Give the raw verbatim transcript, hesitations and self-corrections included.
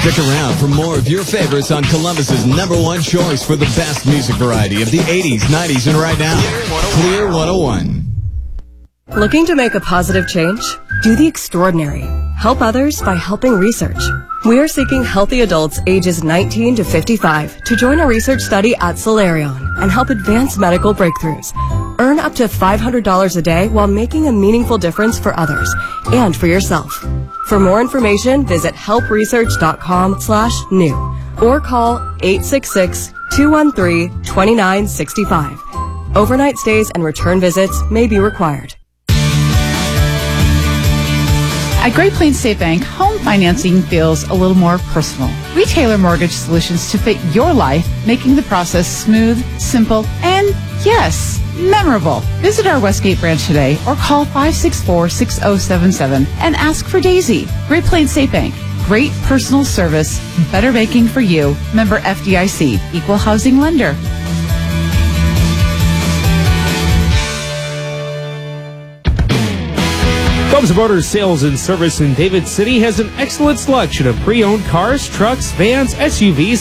Stick around for more of your favorites on Columbus's number one choice for the best music variety of the eighties, nineties, and right now. Clear one oh one. Looking to make a positive change? Do the extraordinary. Help others by helping research. We are seeking healthy adults ages nineteen to fifty-five to join a research study at Solarion and help advance medical breakthroughs. Earn up to five hundred dollars a day while making a meaningful difference for others and for yourself. For more information, visit helpresearch.com slash new or call eight six six, two one three, two nine six five. Overnight stays and return visits may be required. At Great Plains State Bank, home financing feels a little more personal. We tailor mortgage solutions to fit your life, making the process smooth, simple, and, yes, memorable. Visit our Westgate branch today or call five six four, six zero seven seven and ask for Daisy. Great Plains State Bank. Great personal service, better banking for you. Member F D I C, Equal Housing Lender. Cubs Motors Sales and Service in David City has an excellent selection of pre-owned cars, trucks, vans, S U Vs,